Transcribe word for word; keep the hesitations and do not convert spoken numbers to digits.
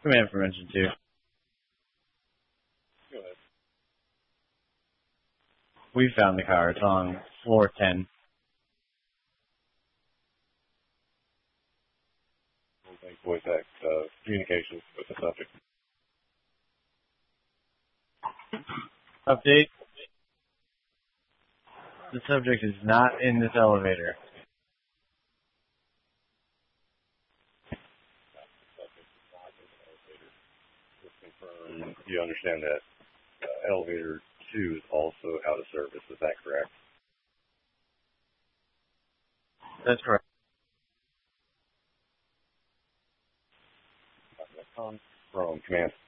Command from engine two. Go ahead. We found the car. It's on floor ten. Thanks, voice act, uh, communications with the subject. Update. The subject is not in this elevator. Confirm you understand that uh, elevator two is also out of service. Is that correct? That's correct. From command